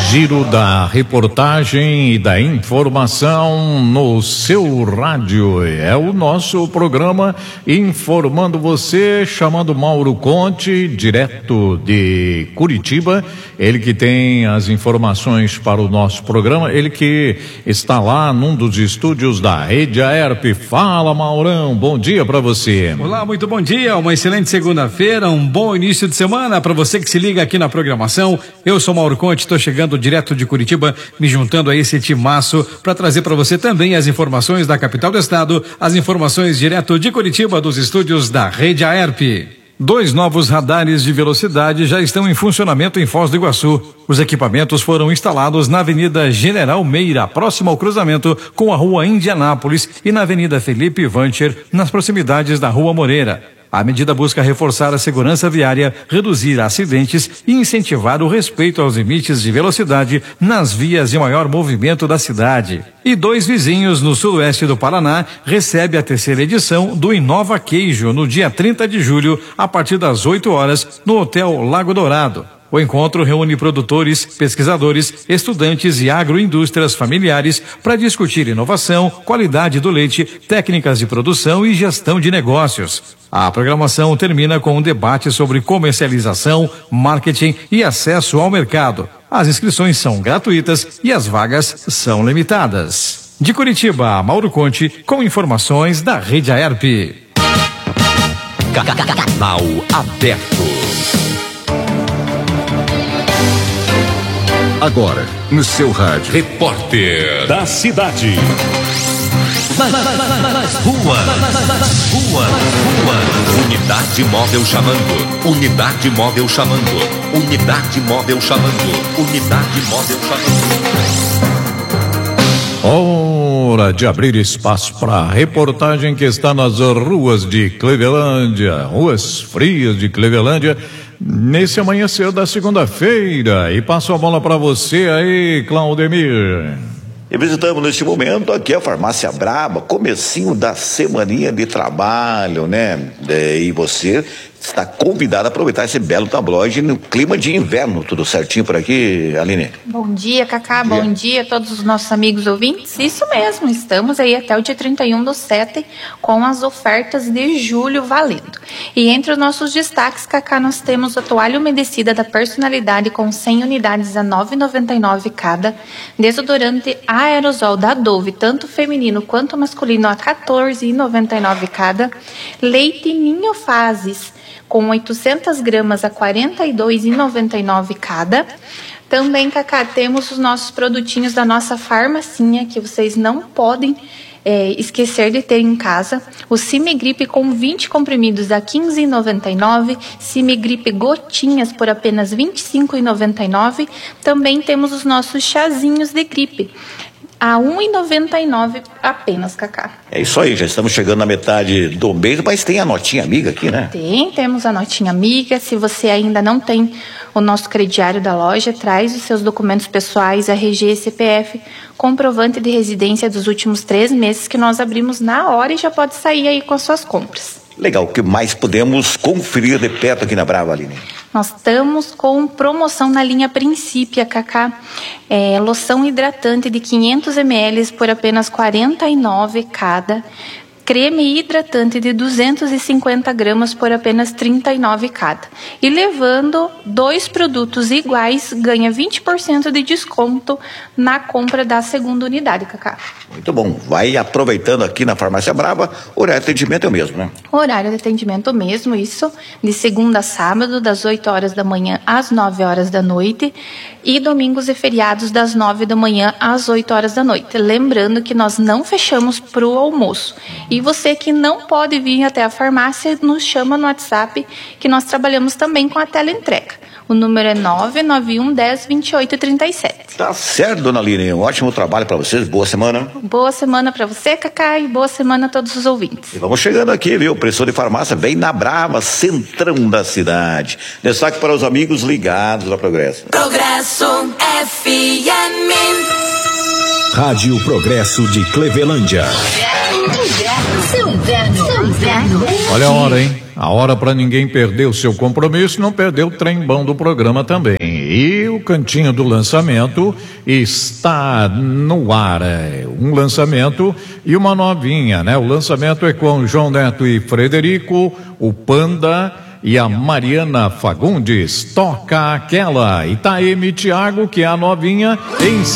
Giro da reportagem e da informação no seu rádio. É o nosso programa informando você, chamando Mauro Conte, direto de Curitiba. Ele que tem as informações para o nosso programa, ele que está lá num dos estúdios da Rede Aerp. Fala, Maurão, bom dia para você. Olá, muito bom dia, uma excelente segunda-feira, um bom início de semana para você que se liga aqui na programação. Eu sou Mauro Conte, estou chegando direto de Curitiba, me juntando a esse timaço para trazer para você também as informações da capital do estado, as informações direto de Curitiba dos estúdios da Rede Aerp. 2 novos radares de velocidade já estão em funcionamento em Foz do Iguaçu. Os equipamentos foram instalados na Avenida General Meira, próximo ao cruzamento com a Rua Indianápolis, e na Avenida Felipe Vancher, nas proximidades da Rua Moreira. A medida busca reforçar a segurança viária, reduzir acidentes e incentivar o respeito aos limites de velocidade nas vias de maior movimento da cidade. E 2 vizinhos no sudoeste do Paraná recebem a 3ª edição do Inova Queijo no dia 30 de julho, a partir das 8 horas, no Hotel Lago Dourado. O encontro reúne produtores, pesquisadores, estudantes e agroindústrias familiares para discutir inovação, qualidade do leite, técnicas de produção e gestão de negócios. A programação termina com um debate sobre comercialização, marketing e acesso ao mercado. As inscrições são gratuitas e as vagas são limitadas. De Curitiba, Mauro Conte, com informações da Rede Aerp. Canal aberto. Agora, no seu rádio, Repórter da Cidade. Rua. Unidade móvel chamando. Unidade móvel chamando. Unidade móvel chamando. Unidade móvel chamando. Hora de abrir espaço para a reportagem que está nas ruas de Clevelândia, ruas frias de Clevelândia, nesse amanhecer da segunda-feira. E passo a bola para você aí, Claudemir. E visitamos neste momento aqui a Farmácia Braba, comecinho da semaninha de trabalho, né? E você está convidado a aproveitar esse belo tabloide no clima de inverno. Tudo certinho por aqui, Aline? Bom dia, Cacá. Bom dia a todos os nossos amigos ouvintes. Isso mesmo, estamos aí até o dia 31/7 com as ofertas de julho valendo. E entre os nossos destaques, Cacá, nós temos a toalha umedecida da Personalidade com 100 unidades a R$ 9,99 cada, desodorante aerosol da Dove, tanto feminino quanto masculino, a R$ 14,99 cada, leite Ninho Fases com 800 gramas a R$ 42,99 cada. Também, Cacá, temos os nossos produtinhos da nossa farmacinha, que vocês não podem esquecer de ter em casa. O Cimigripe com 20 comprimidos a R$ 15,99, Cimigripe gotinhas por apenas R$ 25,99. Também temos os nossos chazinhos de gripe a R$ 1,99 apenas, Cacá. É isso aí, já estamos chegando na metade do mês, mas tem a notinha amiga aqui, né? Temos a notinha amiga. Se você ainda não tem o nosso crediário da loja, traz os seus documentos pessoais, RG, CPF, comprovante de residência dos últimos 3 meses, que nós abrimos na hora e já pode sair aí com as suas compras. Legal, o que mais podemos conferir de perto aqui na Brava, Aline? Nós estamos com promoção na linha Princípia, Cacá. Loção hidratante de 500 ml por apenas R$ 49 cada. Creme hidratante de 250 gramas por apenas R$ 39 cada. E levando 2 produtos iguais, ganha 20% de desconto na compra da segunda unidade, Cacá. Muito bom. Vai aproveitando aqui na Farmácia Brava. Horário de atendimento é o mesmo, né? Horário de atendimento mesmo, isso, de segunda a sábado, das 8 horas da manhã às 9 horas da noite. E domingos e feriados, das 9 da manhã às 8 horas da noite. Lembrando que nós não fechamos para o almoço. E você que não pode vir até a farmácia, nos chama no WhatsApp, que nós trabalhamos também com a teleentrega. O número é 991 10 28 37. Tá certo, dona Aline. Um ótimo trabalho para vocês. Boa semana. Boa semana para você, Cacá, e boa semana a todos os ouvintes. E vamos chegando aqui, viu? Preço de farmácia bem na Brava, centrão da cidade. Destaque para os amigos ligados ao Progresso. Progresso FM. Rádio Progresso de Clevelândia. Olha a hora, hein? A hora para ninguém perder o seu compromisso, não perder o trem-bom do programa também. E o cantinho do lançamento está no ar. Um lançamento e uma novinha, né? O lançamento é com João Neto e Frederico, o Panda e a Mariana Fagundes. Toca aquela. Itaeme Thiago, que é a novinha, em